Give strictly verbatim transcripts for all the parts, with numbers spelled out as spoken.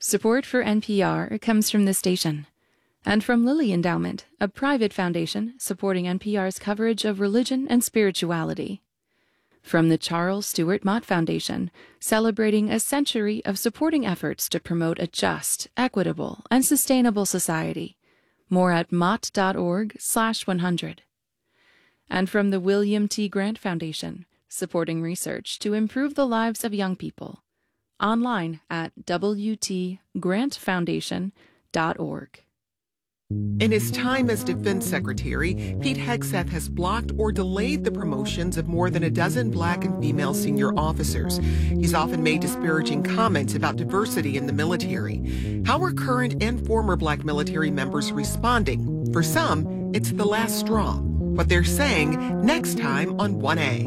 Support for N P R comes from this station and from Lilly Endowment, a private foundation supporting N P R's coverage of religion and spirituality. From the Charles Stewart Mott Foundation, celebrating a century of supporting efforts to promote a just, equitable, and sustainable society. More at mott.org slash 100. And from the William T. Grant Foundation, supporting research to improve the lives of young people. Online at w t grant foundation dot org. In his time as Defense Secretary, Pete Hegseth has blocked or delayed the promotions of more than a dozen black and female senior officers. He's often made disparaging comments about diversity in the military. How are current and former black military members responding? For some, it's the last straw. What they're saying next time on one A.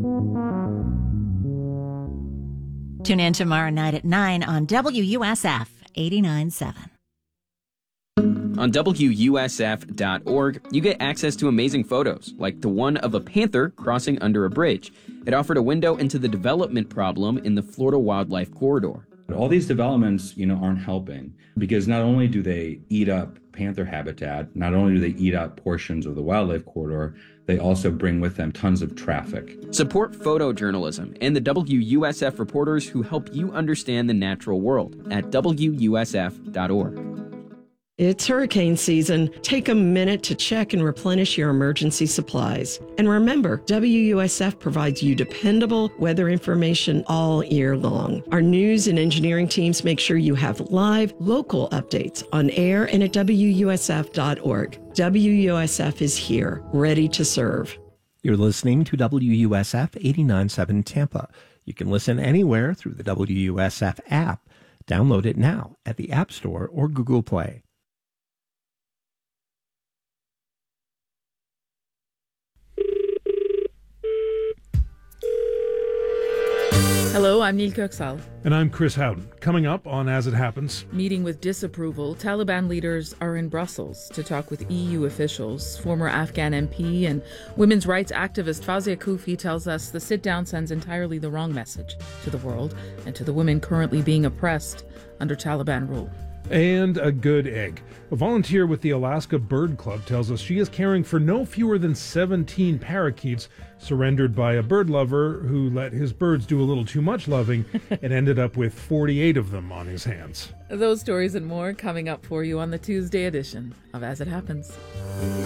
Tune in tomorrow night at nine on W U S F eighty-nine point seven. On W U S F dot org, you get access to amazing photos, like the one of a panther crossing under a bridge. It offered a window into the development problem in the Florida Wildlife Corridor. All these developments, you know, aren't helping because not only do they eat up panther habitat, not only do they eat up portions of the wildlife corridor, they also bring with them tons of traffic. Support photojournalism and the W U S F reporters who help you understand the natural world at W U S F dot org. It's hurricane season. Take a minute to check and replenish your emergency supplies. And remember, W U S F provides you dependable weather information all year long. Our news and engineering teams make sure you have live, local updates on air and at W U S F dot org. W U S F is here, ready to serve. You're listening to W U S F eighty-nine point seven Tampa. You can listen anywhere through the W U S F app. Download it now at the App Store or Google Play. Hello, I'm Neil Kirksal. And I'm Chris Howden. Coming up on As It Happens. Meeting with disapproval, Taliban leaders are in Brussels to talk with E U officials. Former Afghan M P and women's rights activist Fawzia Koofi tells us the sit-down sends entirely the wrong message to the world and to the women currently being oppressed under Taliban rule. And a good egg. A volunteer with the Alaska Bird Club tells us she is caring for no fewer than seventeen parakeets surrendered by a bird lover who let his birds do a little too much loving and ended up with forty-eight of them on his hands. Those stories and more coming up for you on the Tuesday edition of As It Happens.